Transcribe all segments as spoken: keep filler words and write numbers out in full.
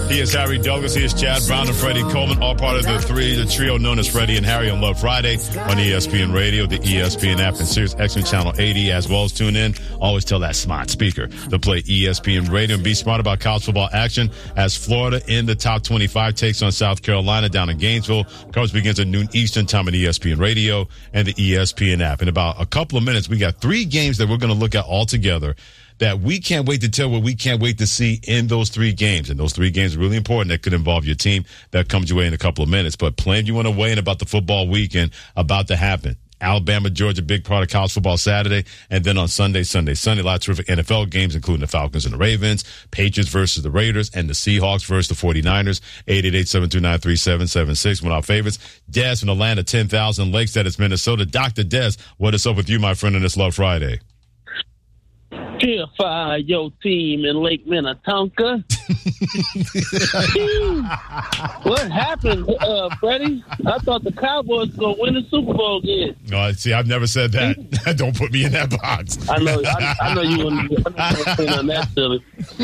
He is Harry Douglas. He is Chad Brown and Freddie Coleman, all part of the three, the trio known as Freddie and Harry on Love Friday on E S P N Radio, the E S P N app, and Sirius X M Channel eighty, as well as tune in. Always tell that smart speaker to play E S P N Radio and be smart about college football action as Florida in the top twenty-five takes on South Carolina down in Gainesville. Coverage begins at noon Eastern time on E S P N Radio and the E S P N app. In about a couple of minutes, we got three games that we're going to look at all together that we can't wait to tell what we can't wait to see in those three games. And those three games are really important. That could involve your team. That comes your way in a couple of minutes. But plenty you want to weigh in about the football weekend about to happen. Alabama, Georgia, big part of college football Saturday. And then on Sunday, Sunday, Sunday, a lot of terrific N F L games, including the Falcons and the Ravens, Patriots versus the Raiders, and the Seahawks versus the forty-niners. eight eight eight, seven two nine, three seven seven six. One of our favorites, Des from Atlanta, ten thousand Lakes. That is Minnesota. Doctor Des, what is up with you, my friend, on this Love Friday? Cheerfire your team in Lake Minnetonka. What happened, uh, Freddie? I thought the Cowboys were going to win the Super Bowl again. No, see, I've never said that. Don't put me in that box. I know, I, I know you wouldn't say on that, silly.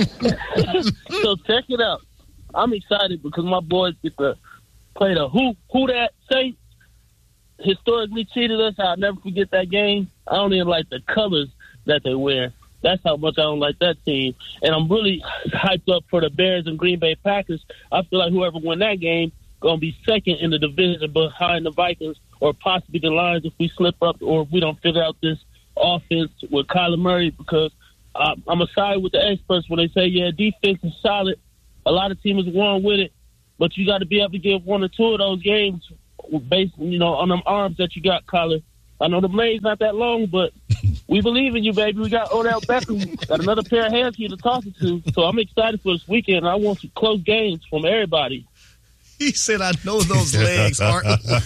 So check it out. I'm excited because my boys get to play the who who that Saints. Historically cheated us. I'll never forget that game. I don't even like the colors that they wear. That's how much I don't like that team. And I'm really hyped up for the Bears and Green Bay Packers. I feel like whoever win that game going to be second in the division behind the Vikings or possibly the Lions if we slip up or if we don't figure out this offense with Kyler Murray, because uh, I'm a side with the experts when they say, yeah, defense is solid. A lot of teams are going with it, but you got to be able to give one or two of those games based, you know, on them arms that you got, Kyler. I know the blade's not that long, but we believe in you, baby. We got Odell Beckham, got another pair of hands for you to talk to. So I'm excited for this weekend. I want some close games from everybody. He said, I know those legs aren't long.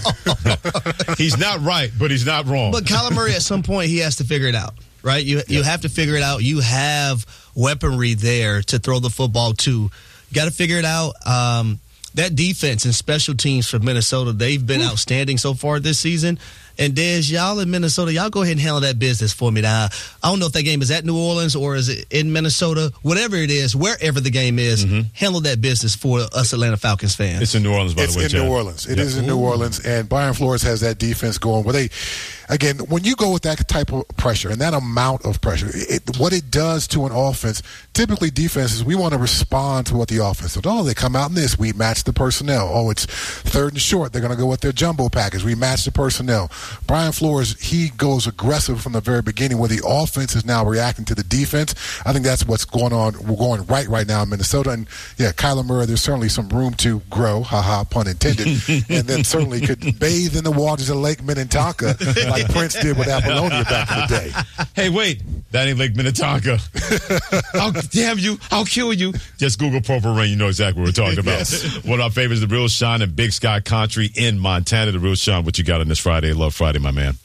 He's not right, but he's not wrong. But Kyler Murray, at some point, he has to figure it out, right? You you have to figure it out. You have weaponry there to throw the football to. You got to figure it out. Um, that defense and special teams for Minnesota, they've been Ooh. outstanding so far this season. And Des, y'all in Minnesota, y'all go ahead and handle that business for me now. I don't know if that game is at New Orleans or is it in Minnesota. Whatever it is, wherever the game is, mm-hmm. handle that business for us Atlanta Falcons fans. It's in New Orleans, by it's the way. It's in Chad. New Orleans. It yep. is in New Orleans, and Brian Flores has that defense going where they, again, when you go with that type of pressure and that amount of pressure, it, what it does to an offense, typically defenses, we want to respond to what the offense does. Oh, they come out in this, we match the personnel. Oh, it's third and short, they're going to go with their jumbo package. We match the personnel. Brian Flores, he goes aggressive from the very beginning where the offense is now reacting to the defense. I think that's what's going on. We're going right right now in Minnesota. And, yeah, Kyler Murray, there's certainly some room to grow, ha-ha, pun intended, and then certainly could bathe in the waters of Lake Minnetonka like Prince did with Apollonia back in the day. Hey, wait. That ain't Lake Minnetonka. I'll, damn you. I'll kill you. Just Google Purple Rain. You know exactly what we're talking about. Yes. One of our favorites, The Real Sean and Big Sky Country in Montana. The Real Sean, what you got on this Friday? Love Friday, my man.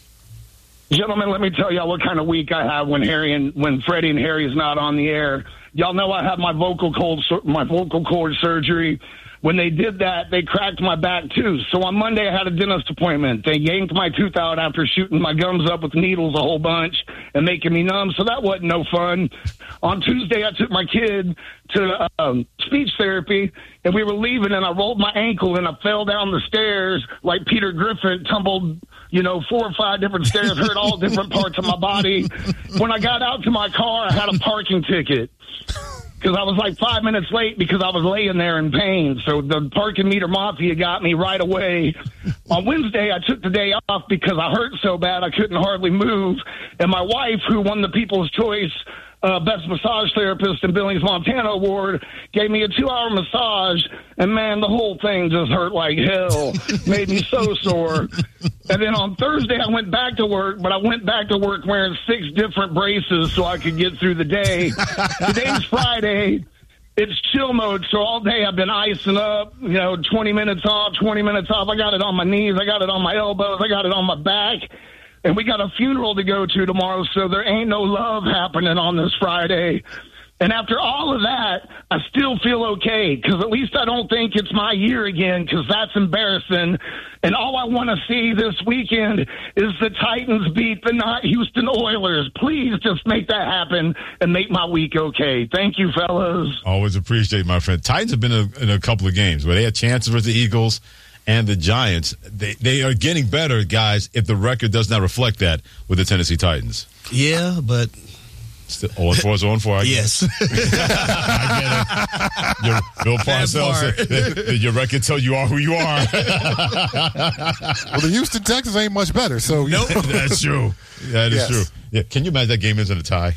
Gentlemen, let me tell y'all what kind of week I have when Harry and when Freddie and Harry is not on the air. Y'all know I had my vocal cord my vocal cord surgery. When they did that, they cracked my back too. So on Monday, I had a dentist appointment. They yanked my tooth out after shooting my gums up with needles a whole bunch and making me numb. So that wasn't no fun. On Tuesday, I took my kid to um, speech therapy, and we were leaving, and I rolled my ankle, and I fell down the stairs like Peter Griffin, tumbled, you know, four or five different stairs, hurt all different parts of my body. When I got out to my car, I had a parking ticket. Because I was like five minutes late because I was laying there in pain. So the parking meter mafia got me right away. On Wednesday, I took the day off because I hurt so bad I couldn't hardly move. And my wife, who won the People's Choice uh, Best Massage Therapist in Billings, Montana award, gave me a two-hour massage. And, man, the whole thing just hurt like hell. Made me so sore. And then on Thursday, I went back to work, but I went back to work wearing six different braces so I could get through the day. Today's Friday. It's chill mode, so all day I've been icing up, you know, twenty minutes off, twenty minutes off. I got it on my knees. I got it on my elbows. I got it on my back. And we got a funeral to go to tomorrow, so there ain't no love happening on this Friday. And after all of that, I still feel okay because at least I don't think it's my year again because that's embarrassing. And all I want to see this weekend is the Titans beat the not Houston Oilers. Please just make that happen and make my week okay. Thank you, fellas. Always appreciate it, my friend. Titans have been in a, in a couple of games where they had chances with the Eagles and the Giants. They, they are getting better, guys, if the record does not reflect that with the Tennessee Titans. Yeah, but... oh and four is oh and four, I yes. I get it. Your, Bill Parcells said your record tell you are who you are. Well, the Houston Texans ain't much better, so nope. That's true. That is yes. true. Yeah, can you imagine that game ends in a tie?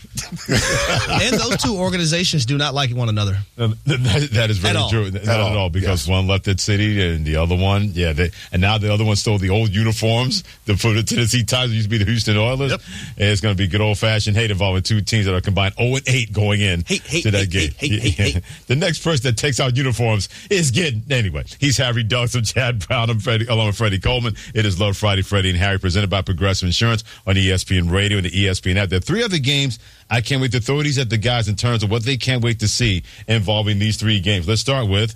And those two organizations do not like one another. That, that is very at true. At Not all. at all, because yes. one left at City and the other one, yeah, they, and now the other one stole the old uniforms the, for the Tennessee Titans. It used to be the Houston Oilers. Yep. And it's going to be good old-fashioned hate involving two teams that are combined oh and eight going in hate, hate, to that hate, game. Hate, hate, hate, hate. The next person that takes out uniforms is getting, anyway, he's Harry Duggs of Chad Brown and Freddie, along with Freddie Coleman. It is Love Friday, Freddie and Harry, presented by Progressive Insurance on E S P N Radio and the E S P N app. There are three other games I can't wait to throw these at the guys in terms of what they can't wait to see involving these three games. Let's start with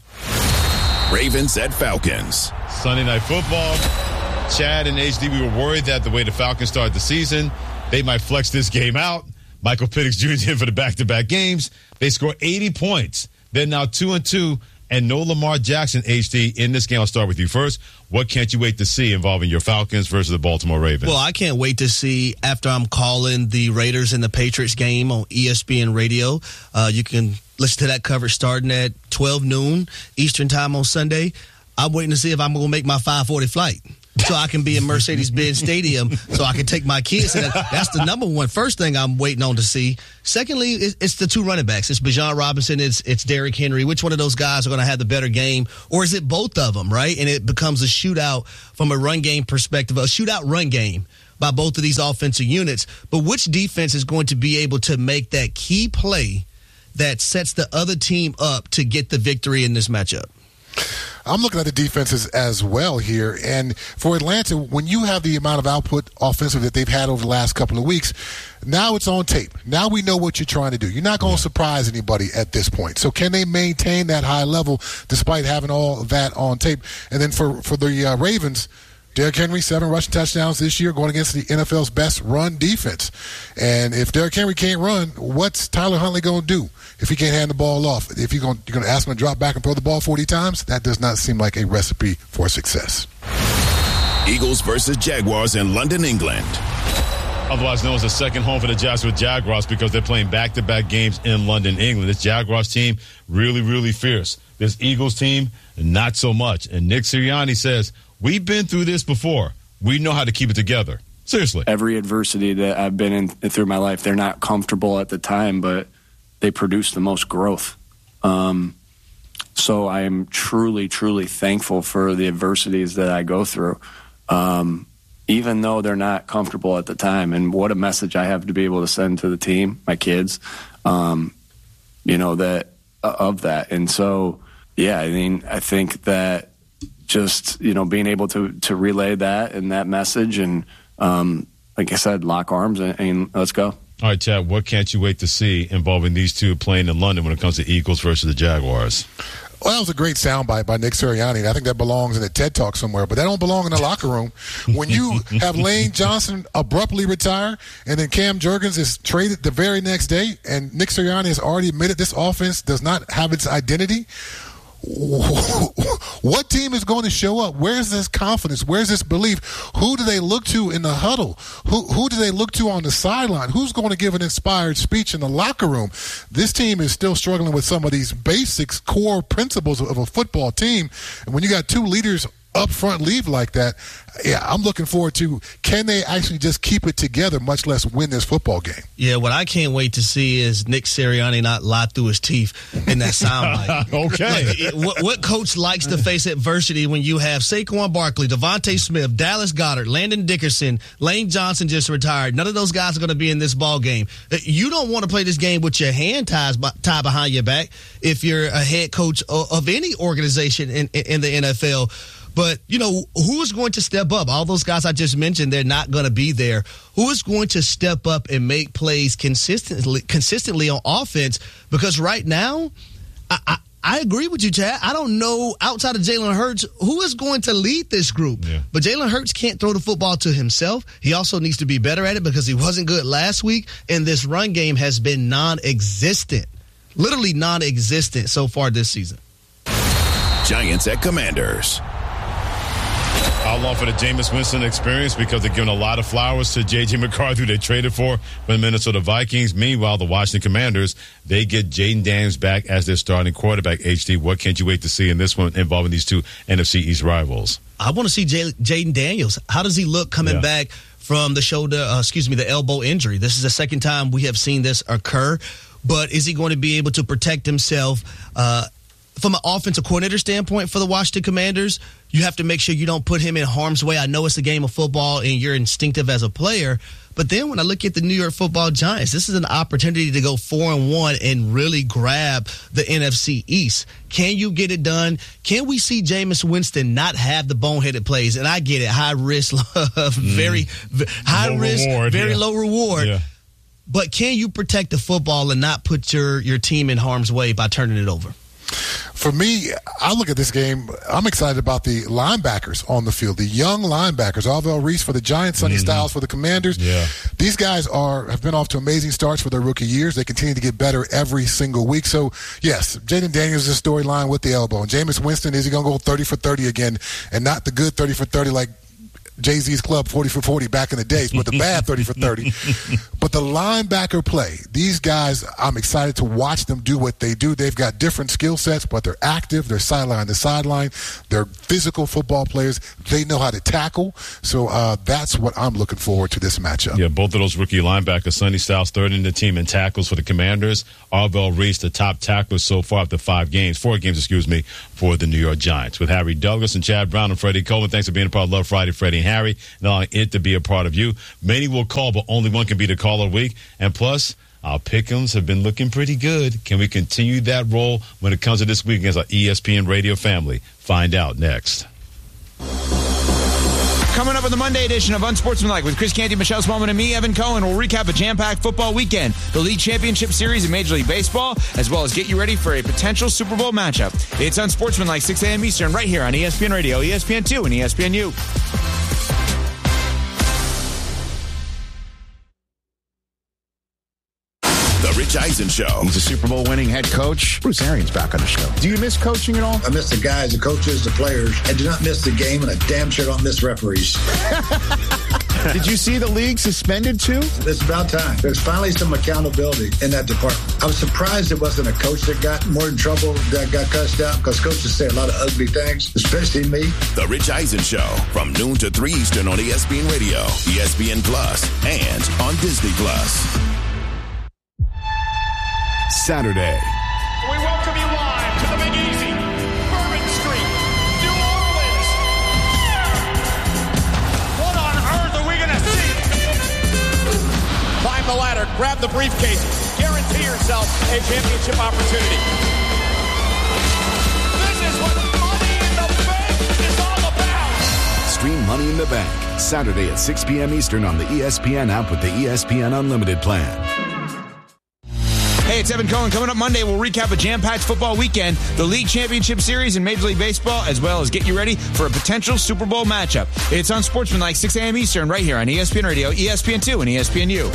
Ravens at Falcons. Sunday Night Football. Chad and H D, we were worried that the way the Falcons started the season, they might flex this game out. Michael Penix Junior in for the back-to-back games. They score eighty points. They're now two and two, and no Lamar Jackson, H D, in this game. I'll start with you first. What can't you wait to see involving your Falcons versus the Baltimore Ravens? Well, I can't wait to see after I'm calling the Raiders and the Patriots game on E S P N Radio. Uh, you can listen to that coverage starting at twelve noon Eastern time on Sunday. I'm waiting to see if I'm going to make my five forty flight so I can be in Mercedes-Benz Stadium so I can take my kids. And that's the number one first thing I'm waiting on to see. Secondly, it's the two running backs. It's Bijan Robinson. It's it's Derrick Henry. Which one of those guys are going to have the better game? Or is it both of them, right? And it becomes a shootout from a run game perspective, a shootout run game by both of these offensive units. But which defense is going to be able to make that key play that sets the other team up to get the victory in this matchup? I'm looking at the defenses as well here. And for Atlanta, when you have the amount of output offensive that they've had over the last couple of weeks, now it's on tape. Now we know what you're trying to do. You're not going to surprise anybody at this point. So can they maintain that high level despite having all of that on tape? And then for, for the uh, Ravens, Derrick Henry, seven rushing touchdowns this year, going against the N F L's best run defense. And if Derrick Henry can't run, what's Tyler Huntley going to do if he can't hand the ball off? If you're going, you're going to ask him to drop back and throw the ball forty times, that does not seem like a recipe for success. Eagles versus Jaguars in London, England. Otherwise known as the second home for the Jacksonville Jaguars because they're playing back-to-back games in London, England. This Jaguars team, really, really fierce. This Eagles team, not so much. And Nick Sirianni says, we've been through this before. We know how to keep it together. Seriously. Every adversity that I've been in through my life, they're not comfortable at the time, but they produce the most growth. Um, so I am truly, truly thankful for the adversities that I go through, um, even though they're not comfortable at the time. And what a message I have to be able to send to the team, my kids, um, you know, that uh, of that. And so, yeah, I mean, I think that just, you know, being able to, to relay that and that message and, um, like I said, lock arms and, and let's go. All right, Chad, what can't you wait to see involving these two playing in London when it comes to Eagles versus the Jaguars? Well, that was a great soundbite by Nick Sirianni, and I think that belongs in a TED Talk somewhere, but that don't belong in the locker room. When you have Lane Johnson abruptly retire, and then Cam Jurgens is traded the very next day, and Nick Sirianni has already admitted this offense does not have its identity, what team is going to show up? Where's this confidence? Where's this belief? Who do they look to in the huddle? Who who do they look to on the sideline? Who's going to give an inspired speech in the locker room? This team is still struggling with some of these basics, core principles of a football team. And when you got two leaders up front leave like that, yeah, I'm looking forward to, can they actually just keep it together, much less win this football game? Yeah, what I can't wait to see is Nick Sirianni not lie through his teeth in that soundbite. Okay. Like, it, what, what coach likes to face adversity when you have Saquon Barkley, Devontae Smith, Dallas Goedert, Landon Dickerson, Lane Johnson just retired. None of those guys are going to be in this ball game. You don't want to play this game with your hand ties, tied behind your back if you're a head coach of any organization in, in the N F L. But, you know, who is going to step up? All those guys I just mentioned, they're not going to be there. Who is going to step up and make plays consistently consistently on offense? Because right now, I, I, I agree with you, Chad. I don't know, outside of Jalen Hurts, who is going to lead this group. Yeah. But Jalen Hurts can't throw the football to himself. He also needs to be better at it because he wasn't good last week, and this run game has been non-existent. Literally non-existent so far this season. Giants at Commanders. How long for the Jameis Winston experience? Because they're giving a lot of flowers to J J McCarthy, they traded for from the Minnesota Vikings. Meanwhile, the Washington Commanders, they get Jaden Daniels back as their starting quarterback. H D, what can't you wait to see in this one involving these two N F C East rivals? I want to see J- Jaden Daniels. How does he look coming yeah. back from the shoulder, uh, excuse me, the elbow injury? This is the second time we have seen this occur. But is he going to be able to protect himself? Uh, from an offensive coordinator standpoint for the Washington Commanders, you have to make sure you don't put him in harm's way. I know it's a game of football and you're instinctive as a player. But then when I look at the New York Football Giants, this is an opportunity to go four and one and really grab the N F C East. Can you get it done? Can we see Jameis Winston not have the boneheaded plays? And I get it, high risk, very mm. high low risk, reward, very yeah. low reward. Yeah. But can you protect the football and not put your, your team in harm's way by turning it over? For me, I look at this game, I'm excited about the linebackers on the field, the young linebackers. Alvell Reese for the Giants, Sonny mm-hmm. Styles for the Commanders. Yeah. These guys are have been off to amazing starts for their rookie years. They continue to get better every single week. So, yes, Jaden Daniels is a storyline with the elbow. And Jameis Winston, is he going to go thirty for thirty again and not the good thirty for thirty like Jay-Z's club forty for forty back in the days, but the bad thirty for thirty. But the linebacker play, these guys, I'm excited to watch them do what they do. They've got different skill sets, but they're active. They're sideline to sideline. They're physical football players. They know how to tackle. So uh, that's what I'm looking forward to this matchup. Yeah, both of those rookie linebackers, Sonny Styles, third in the team in tackles for the Commanders. Alvell Reese, the top tackler so far after five games, four games, excuse me, for the New York Giants. With Harry Douglas and Chad Brown and Freddie Coleman, thanks for being a part of Love Friday, Freddie and Harry, and allowing it to be a part of you. Many will call, but only one can be the caller of the week. And plus, our pick'ems have been looking pretty good. Can we continue that role when it comes to this week against our E S P N radio family? Find out next. Coming up on the Monday edition of Unsportsmanlike with Chris Canty, Michelle Smallman, and me, Evan Cohen, we'll recap a jam-packed football weekend, the League Championship Series in Major League Baseball, as well as get you ready for a potential Super Bowl matchup. It's Unsportsmanlike, six a.m. Eastern, right here on E S P N Radio, E S P N two, and E S P N U. The Rich Eisen Show. He's a Super Bowl winning head coach. Bruce Arians back on the show. Do you miss coaching at all? I miss the guys, the coaches, the players. I do not miss the game, and I damn sure don't miss referees. Did you see the league suspended too? It's about time. There's finally some accountability in that department. I was surprised it wasn't a coach that got more in trouble, that got cussed out, because coaches say a lot of ugly things, especially me. The Rich Eisen Show, from noon to three Eastern on E S P N Radio, E S P N Plus, and on Disney Plus. Saturday. We welcome you live to the Big Easy, Bourbon Street, New Orleans. What on earth are we going to see? Climb the ladder, grab the briefcase, guarantee yourself a championship opportunity. This is what Money in the Bank is all about. Stream Money in the Bank, Saturday at six p.m. Eastern on the E S P N app with the E S P N Unlimited plan. Hey, it's Evan Cohen. Coming up Monday, we'll recap a jam-packed football weekend, the League Championship Series in Major League Baseball, as well as get you ready for a potential Super Bowl matchup. It's on Sportsmanlike, six a.m. Eastern, right here on E S P N Radio, E S P N two, and E S P N U.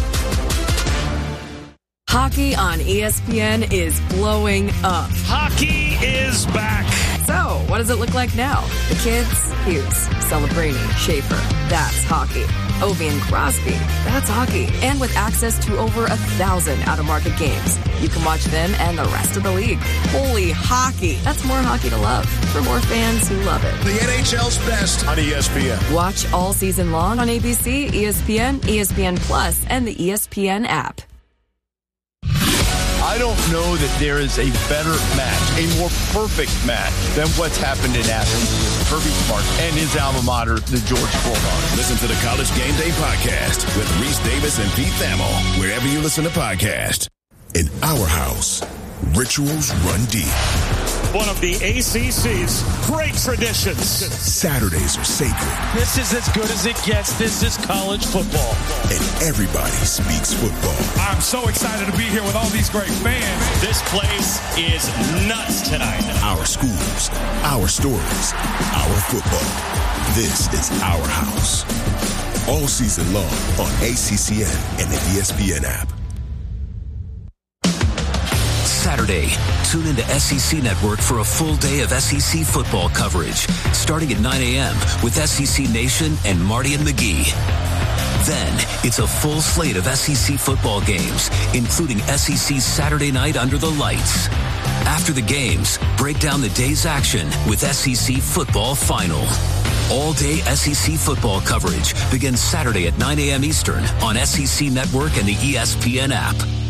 Hockey on E S P N is blowing up. Hockey is back. So, what does it look like now? The kids? Hughes, Celebrini, Schaefer. That's hockey. Ovi and Crosby. That's hockey. And with access to over a thousand out-of-market games, you can watch them and the rest of the league. Holy hockey. That's more hockey to love for more fans who love it. The N H L's best on E S P N. Watch all season long on A B C, E S P N, E S P N Plus, and the E S P N app. I don't know that there is a better match, a more perfect match than what's happened in Athens with Kirby Smart and his alma mater, the Georgia Bulldogs. Listen to the College Game Day podcast with Reese Davis and Pete Thamel, wherever you listen to podcasts. In our house, Rituals run deep. One of the A C C's great traditions. Saturdays are sacred. This is as good as it gets. This is college football. And everybody speaks football. I'm so excited to be here with all these great fans. This place is nuts tonight. Our schools, our stories, our football. This is our house. All season long on A C C N and the E S P N app. Saturday, tune into S E C Network for a full day of S E C football coverage, starting at nine a.m. with S E C Nation and Marty and McGee. Then, it's a full slate of S E C football games, including S E C Saturday Night Under the Lights. After the games, break down the day's action with S E C Football Final. All-day S E C football coverage begins Saturday at nine a.m. Eastern on S E C Network and the E S P N app.